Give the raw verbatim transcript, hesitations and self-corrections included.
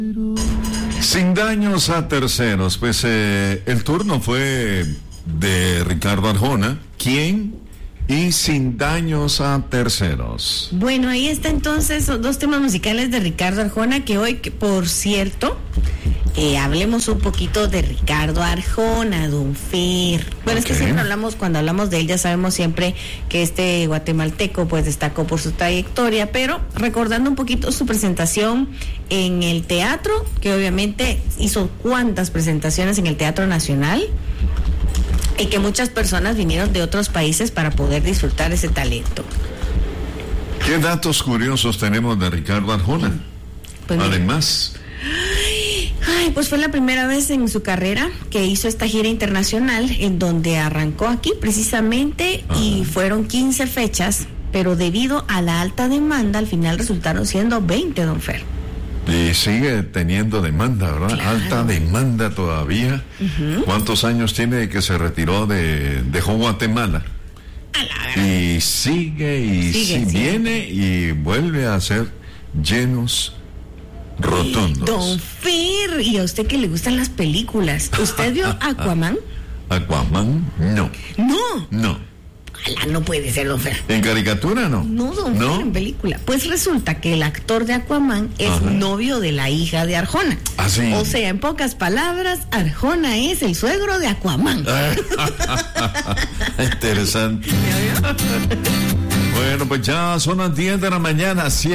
Sin daños a terceros, pues eh, el turno fue de Ricardo Arjona. ¿Quién? Y sin daños a terceros. Bueno, ahí está entonces dos temas musicales de Ricardo Arjona, que hoy, que por cierto, eh, hablemos un poquito de Ricardo Arjona, don Fer. Bueno, okay. Es que siempre hablamos, cuando hablamos de él, ya sabemos siempre que este guatemalteco pues destacó por su trayectoria, pero recordando un poquito su presentación en el teatro, que obviamente hizo cuantas presentaciones en el Teatro Nacional, y que muchas personas vinieron de otros países para poder disfrutar ese talento. ¿Qué datos curiosos tenemos de Ricardo Arjona? Pues además... Ay, ay, pues fue la primera vez en su carrera que hizo esta gira internacional, en donde arrancó aquí precisamente, ajá, y fueron quince fechas, pero debido a la alta demanda, al final resultaron siendo veinte, don Fer. Y sigue teniendo demanda, ¿verdad? Claro. Alta demanda todavía. Uh-huh. ¿Cuántos años tiene que se retiró de dejó Guatemala? A la... Y sigue y sigue, si sigue. viene y vuelve a ser llenos rotundos. Don Fer, y a usted que le gustan las películas, ¿usted vio Aquaman? Aquaman, no. No. No. Ala, no puede ser, don Fer. ¿En caricatura no? No, don ¿No? Fer, en película. Pues resulta que el actor de Aquaman es, ajá, novio de la hija de Arjona. ¿Ah, sí? O sea, en pocas palabras, Arjona es el suegro de Aquaman. Interesante. Bueno, pues ya son las diez de la mañana.